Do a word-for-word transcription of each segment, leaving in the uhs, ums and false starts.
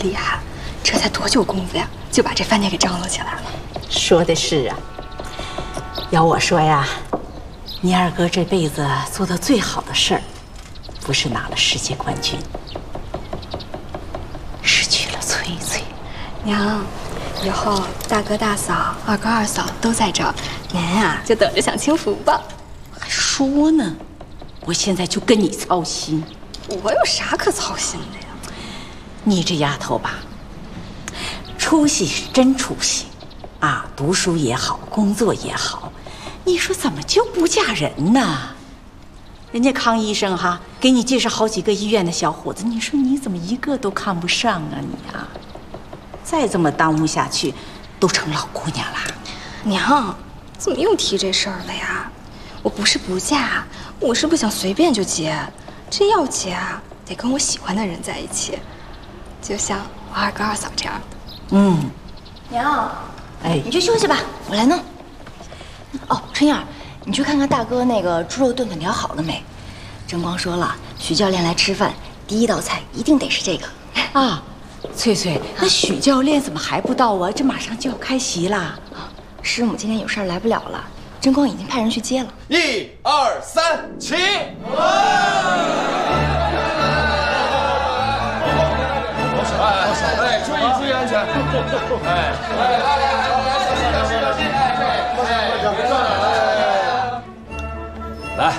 厉害，这才多久功夫呀，就把这饭店给张罗起来了。 说的是啊，要我说呀，你二哥这辈子做的最好的事儿，不是拿了世界冠军，是娶了翠翠。 娘，以后大哥大嫂、二哥二嫂都在这儿，您呀就等着享清福吧。 还说呢，我现在就跟你操心。 我有啥可操心的呀？ 你这丫头吧，出息是真出息，啊，读书也好，工作也好，你说怎么就不嫁人呢？人家康医生哈给你介绍好几个医院的小伙子，你说你怎么一个都看不上啊你啊？再这么耽误下去，都成老姑娘了。 娘，怎么又提这事儿了呀？我不是不嫁，我是不想随便就结。这要结啊，得跟我喜欢的人在一起，就像我二哥二嫂这样的。 嗯， 娘， 哎， 你去休息吧，我来弄。哦，春燕，你去看看大哥那个猪肉炖粉条好了没？争光说了，许教练来吃饭，第一道菜一定得是这个。 啊，翠翠，那许教练怎么还不到啊？这马上就要开席啦。 师母今天有事儿来不了了，争光已经派人去接了。 一二三，起！哎，注意注意安全！哎，来来来来来，小心小心小心！哎，来，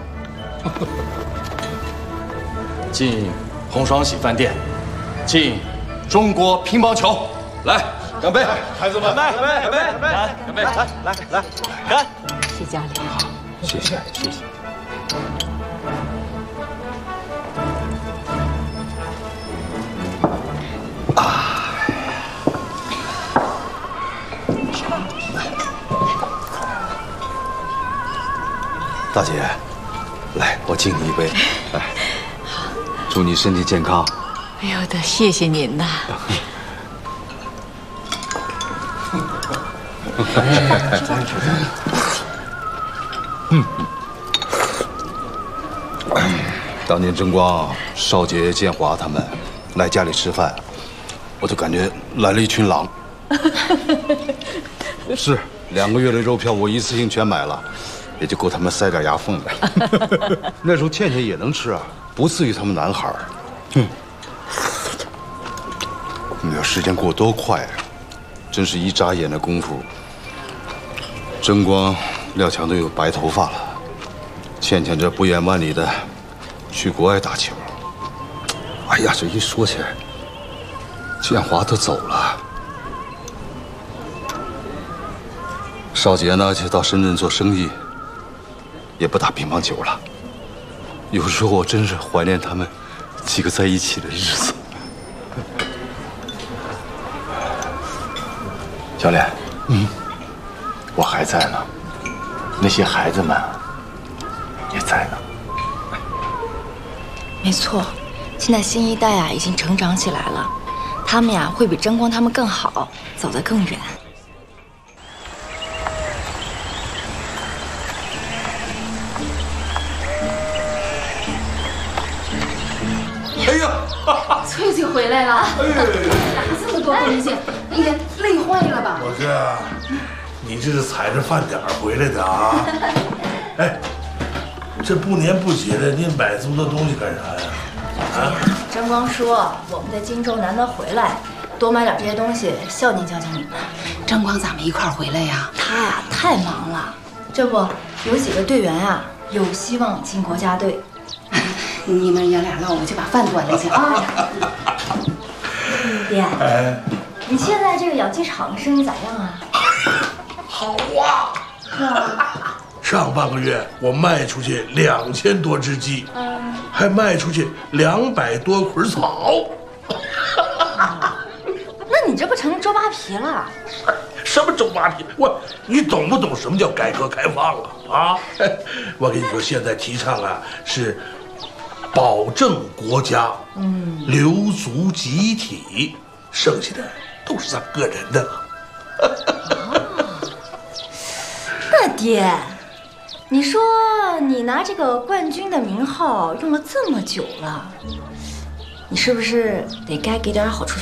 进红双喜饭店，进中国乒乓球，来，干杯，孩子们，干杯，干杯，干杯，干杯，来来来，干！ 许教练，好， 谢谢谢谢。 大姐，来，我敬你一杯。来，祝你身体健康。 哎呦，得谢谢您呐。 嗯，当年争光、少杰、建华他们来家里吃饭，我就感觉来了一群狼。是，两个月的肉票我一次性全买了。也就够他们塞点牙缝的。那时候倩倩也能吃啊，不至于他们男孩儿。嗯，那时间过多快啊！真是一眨眼的功夫，争光、廖强都有白头发了。倩倩这不远万里的去国外打球，哎呀，这一说起来，建华都走了。少杰呢，就到深圳做生意。也不打乒乓球了，有时候我真是怀念他们几个在一起的日子。 教练，嗯，我还在呢，那些孩子们也在呢。 没错，现在新一代啊已经成长起来了，他们呀会比争光他们更好，走得更远。 哎呀， 翠翠回来了！哎呀，拿这么多东西，你给累坏了吧？ 我这，你这是踩着饭点儿回来的啊？哎，这不年不节的，你买这么多东西干啥呀？ 啊？争光说我们在荆州难得回来，多买点这些东西孝敬孝敬你们。 争光咋没一块回来呀？ 他呀太忙了，这不有几个队员啊有希望进国家队。 你们爷俩让我去把饭端来去啊！ 爹， 哎， 你现在这个养鸡场生意咋样啊？ 好啊！ 是啊。 上半个月我卖出去两千多只鸡，嗯，还卖出去两百多捆草。 那你这不成周扒皮了？ 什么周扒皮？我，你懂不懂什么叫改革开放啊？啊！我跟你说，现在提倡啊是。保证国家，嗯，留足集体，剩下的都是咱个人的了。 那爹，你说你拿这个冠军的名号用了这么久了，你是不是得该给点好处